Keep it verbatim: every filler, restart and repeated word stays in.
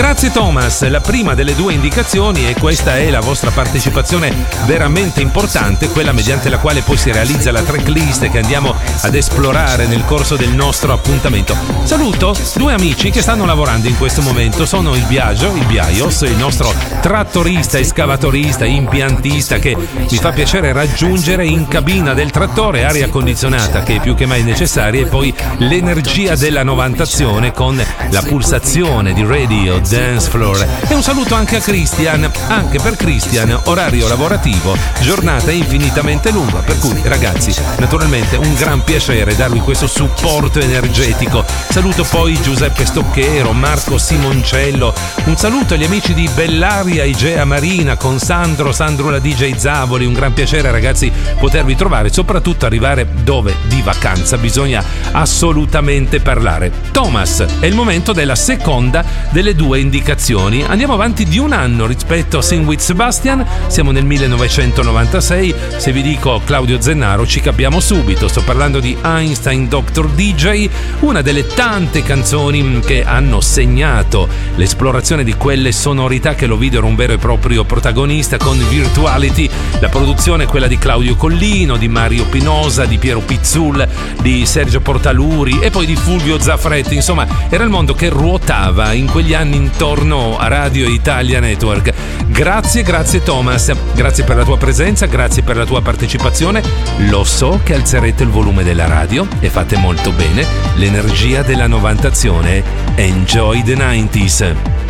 Grazie Thomas, la prima delle due indicazioni, e questa è la vostra partecipazione veramente importante, quella mediante la quale poi si realizza la tracklist che andiamo ad esplorare nel corso del nostro appuntamento. Saluto due amici che stanno lavorando in questo momento, sono il Biagio, il Biaios, il nostro trattorista, escavatorista, impiantista che mi fa piacere raggiungere in cabina del trattore, aria condizionata che è più che mai necessaria, e poi l'energia della novantazione con la pulsazione di Radio Dance Floor. E un saluto anche a Christian, anche per Christian orario lavorativo, giornata infinitamente lunga, per cui ragazzi naturalmente un gran piacere darvi questo supporto energetico. Saluto poi Giuseppe Stocchero, Marco Simoncello, un saluto agli amici di Bellaria Igea Marina con Sandro, Sandro la D J Zavoli, un gran piacere ragazzi potervi trovare, soprattutto arrivare dove di vacanza bisogna assolutamente parlare. Thomas, è il momento della seconda delle due indicazioni. Andiamo avanti di un anno rispetto a Sing with Sebastian, siamo nel millenovecentonovantasei. Se vi dico Claudio Zennaro ci capiamo subito, sto parlando di Einstein Doctor D J, una delle tante canzoni che hanno segnato l'esplorazione di quelle sonorità che lo videro un vero e proprio protagonista con Virtuality. La produzione è quella di Claudio Collino, di Mario Pinosa, di Piero Pizzul, di Sergio Portaluri e poi di Fulvio Zaffretti. Insomma, era il mondo che ruotava in quegli anni intorno a Radio Italia Network. Grazie, grazie Thomas, grazie per la tua presenza, grazie per la tua partecipazione. Lo so che alzerete il volume della radio e fate molto bene. L'energia della novantazione. Enjoy the nineties.